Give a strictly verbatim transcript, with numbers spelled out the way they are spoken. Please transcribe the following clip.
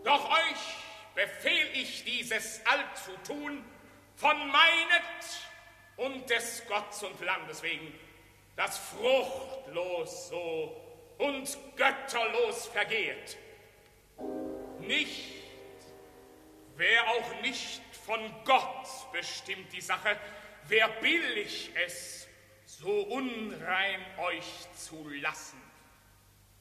Doch euch befehl ich dieses allzu tun, von meinet und des Gotts und Landes wegen, das fruchtlos so und götterlos vergeht. Nicht, wer auch nicht von Gott bestimmt die Sache, wer billig es, so unrein euch zu lassen.